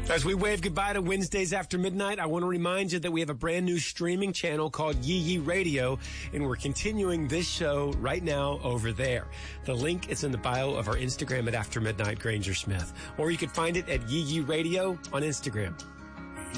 As we wave goodbye to Wednesdays after midnight, I want to remind you that we have a brand new streaming channel called Yee Yee Radio, and we're continuing this show right now over there. The link is in the bio of our Instagram at After Midnight Granger Smith, or you can find it at Yee Yee Radio on Instagram.